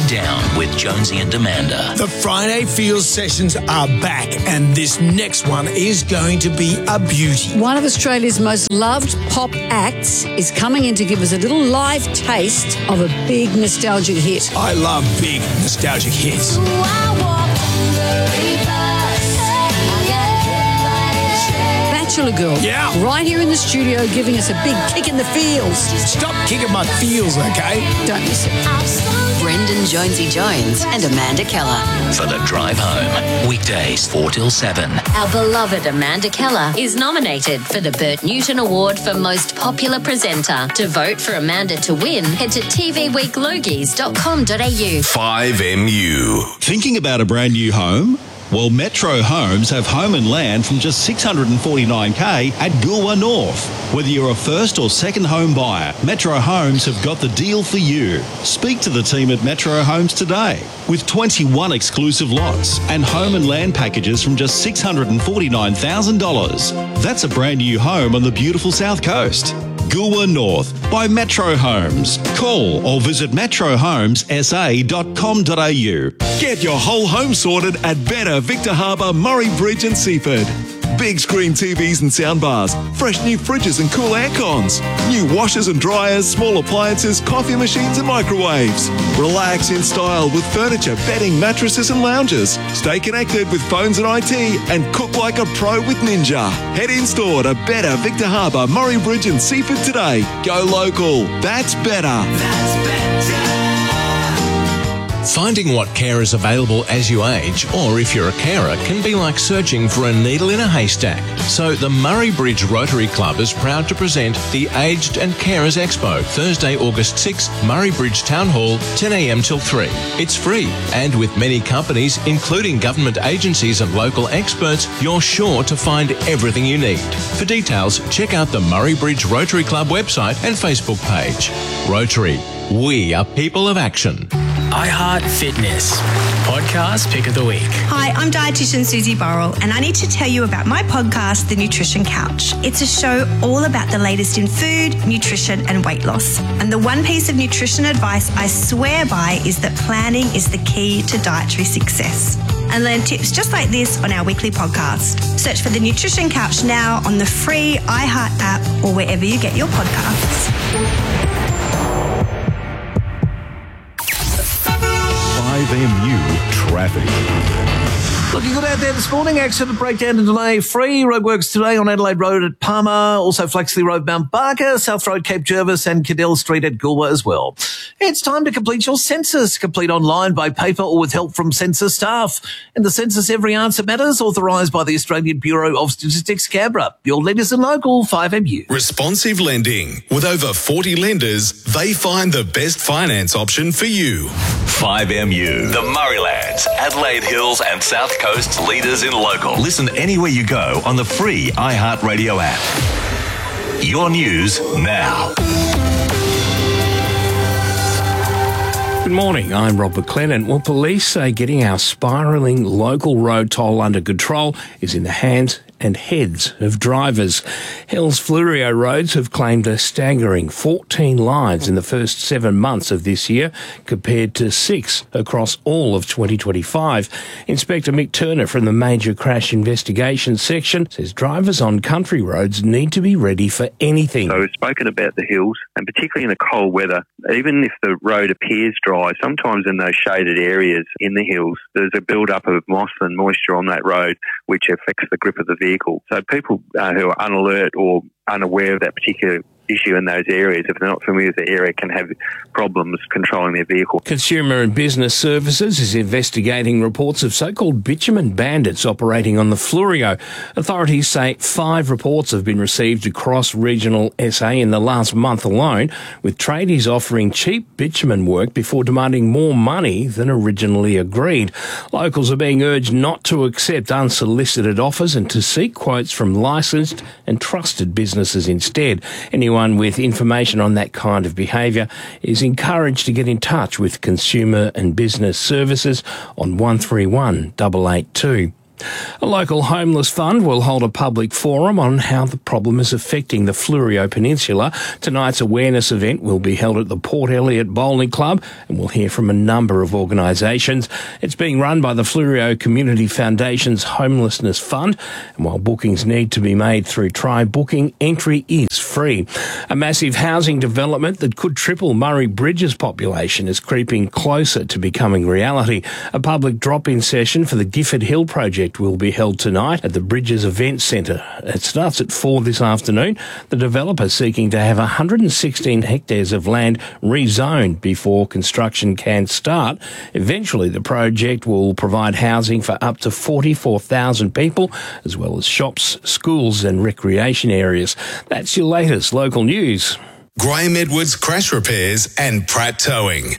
Down with Jonesy and Amanda. The Friday Feels sessions are back, and this next one is going to be a beauty. One of Australia's most loved pop acts is coming in to give us a little live taste of a big nostalgic hit. I love big nostalgic hits. Bachelor Girl. Yeah. Right here in the studio giving us a big kick in the feels. Stop kicking my feels, okay? Don't miss it. Brendan Jonesy Jones and Amanda Keller. For the drive home, weekdays 4 till 7. Our beloved Amanda Keller is nominated for the Bert Newton Award for Most Popular Presenter. To vote for Amanda to win, head to tvweeklogies.com.au. 5MU. Thinking about a brand new home? Well, Metro Homes have home and land from just $649K at Goolwa North. Whether you're a first or second home buyer, Metro Homes have got the deal for you. Speak to the team at Metro Homes today. With 21 exclusive lots and home and land packages from just $649,000. That's a brand new home on the beautiful South Coast. Goolwa North by Metro Homes. Call or visit metrohomessa.com.au. Get your whole home sorted at Better Victor Harbour, Murray Bridge and Seaford. Big screen TVs and soundbars, fresh new fridges and cool air cons, new washers and dryers, small appliances, coffee machines and microwaves. Relax in style with furniture, bedding, mattresses and lounges. Stay connected with phones and IT and cook like a pro with Ninja. Head in store to Better Victor Harbour, Murray Bridge and Seaford today. Go local. That's better. Finding what care is available as you age, or if you're a carer, can be like searching for a needle in a haystack. So the Murray Bridge Rotary Club is proud to present the Aged and Carers Expo, Thursday, August 6, Murray Bridge Town Hall, 10 a.m. till 3. It's free, and with many companies, including government agencies and local experts, you're sure to find everything you need. For details, check out the Murray Bridge Rotary Club website and Facebook page. Rotary, we are people of action. iHeart Fitness, podcast pick of the week. Hi, I'm dietitian Susie Burrell, and I need to tell you about my podcast, The Nutrition Couch. It's a show all about the latest in food, nutrition, and weight loss. And the one piece of nutrition advice I swear by is that planning is the key to dietary success. And learn tips just like this on our weekly podcast. Search for The Nutrition Couch now on the free iHeart app or wherever you get your podcasts. 5MU Traffic. Looking good out there this morning. Accident breakdown and delay free. Roadworks today on Adelaide Road at Palmer. Also Flaxley Road, Mount Barker. South Road, Cape Jervis and Cadell Street at Goolwa as well. It's time to complete your census. Complete online, by paper or with help from census staff. In the census, every answer matters. Authorised by the Australian Bureau of Statistics, Canberra. Your leaders in local 5MU. Responsive lending. With over 40 lenders, they find the best finance option for you. 5MU. The Murraylands, Adelaide Hills and South Coast's leaders in local. Listen anywhere you go on the free iHeartRadio app. Your news now. Good morning, I'm Rob McLennan. Well, police say getting our spiralling local road toll under control is in the hands and heads of drivers. Hills Flurio roads have claimed a staggering 14 lives in the first 7 months of this year, compared to 6 across all of 2025. Inspector Mick Turner from the Major Crash Investigation Section says drivers on country roads need to be ready for anything. So we've spoken about the hills, and particularly in the cold weather, even if the road appears dry, sometimes in those shaded areas in the hills, there's a build-up of moss and moisture on that road, which affects the grip of the vehicle. So people who are unalert or unaware of that particular issue in those areas, if they're not familiar with the area, can have problems controlling their vehicle. Consumer and Business Services is investigating reports of so-called bitumen bandits operating on the Flurio. Authorities say 5 reports have been received across regional SA in the last month alone, with tradies offering cheap bitumen work before demanding more money than originally agreed. Locals are being urged not to accept unsolicited offers and to seek quotes from licensed and trusted businesses instead. Anyone with information on that kind of behaviour is encouraged to get in touch with Consumer and Business Services on 131 882. A local homeless fund will hold a public forum on how the problem is affecting the Fleurieu Peninsula. Tonight's awareness event will be held at the Port Elliot Bowling Club, and we'll hear from a number of organisations. It's being run by the Fleurieu Community Foundation's Homelessness Fund, and while bookings need to be made through Try Booking, entry is free. A massive housing development that could triple Murray Bridge's population is creeping closer to becoming reality. A public drop-in session for the Gifford Hill project will be held tonight at the Bridges Event Centre. It starts at 4 this afternoon. The developer seeking to have 116 hectares of land rezoned before construction can start. Eventually, the project will provide housing for up to 44,000 people, as well as shops, schools and recreation areas. That's your latest local news. Graham Edwards Crash Repairs and Pratt Towing.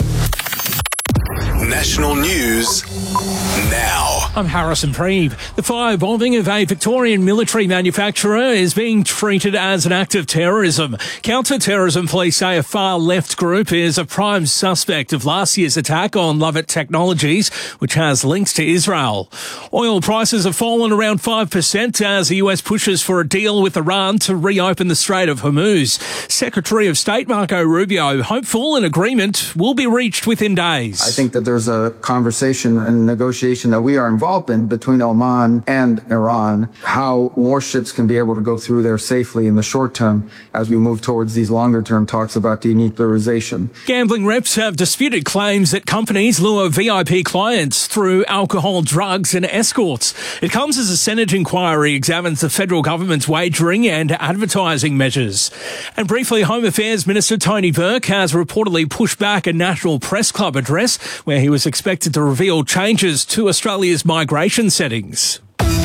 National News now. I'm Harrison Preeb. The firebombing of a Victorian military manufacturer is being treated as an act of terrorism. Counter-terrorism police say a far-left group is a prime suspect of last year's attack on Lovett Technologies, which has links to Israel. Oil prices have fallen around 5% as the US pushes for a deal with Iran to reopen the Strait of Hormuz. Secretary of State Marco Rubio hopeful an agreement will be reached within days. I think that there's a conversation and negotiation that we are involved in between Oman and Iran, how more ships can be able to go through there safely in the short term as we move towards these longer term talks about denuclearization. Gambling reps have disputed claims that companies lure VIP clients through alcohol, drugs and escorts. It comes as a Senate inquiry examines the federal government's wagering and advertising measures. And briefly, Home Affairs Minister Tony Burke has reportedly pushed back a National Press Club address where he was expected to reveal changes to Australia's migration settings.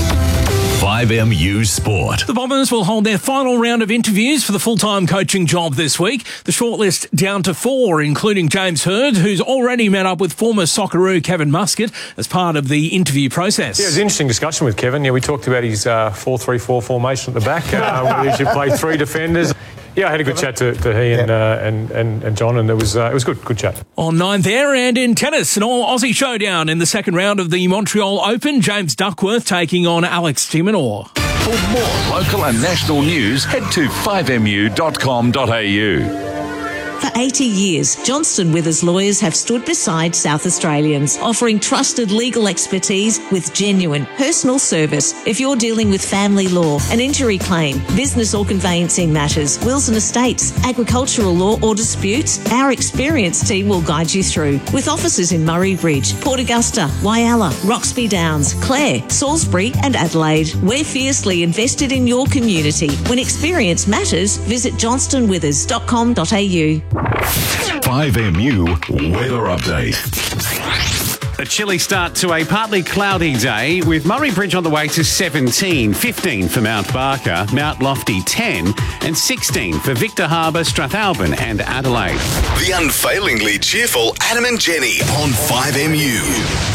5MU Sport. The Bombers will hold their final round of interviews for the full-time coaching job this week. The shortlist down to 4, including James Hird, who's already met up with former Socceroo Kevin Muscat as part of the interview process. Yeah, it was an interesting discussion with Kevin. Yeah, we talked about his 4-3-4 formation at the back, where he should play 3 defenders. Yeah, I had a good chat to he and John, and it was good chat. On 9 there, and in tennis, an all-Aussie showdown in the second round of the Montreal Open. James Duckworth taking on Alex de Minaur. For more local and national news, head to 5mu.com.au. For 80 years, Johnston Withers lawyers have stood beside South Australians, offering trusted legal expertise with genuine personal service. If you're dealing with family law, an injury claim, business or conveyancing matters, wills and estates, agricultural law or disputes, our experienced team will guide you through. With offices in Murray Bridge, Port Augusta, Whyalla, Roxby Downs, Clare, Salisbury and Adelaide. We're fiercely invested in your community. When experience matters, visit johnstonwithers.com.au. 5MU Weather Update. A chilly start to a partly cloudy day with Murray Bridge on the way to 17, 15 for Mount Barker, Mount Lofty 10 and 16 for Victor Harbour, Strathalbyn and Adelaide. The unfailingly cheerful Adam and Jenny on 5MU.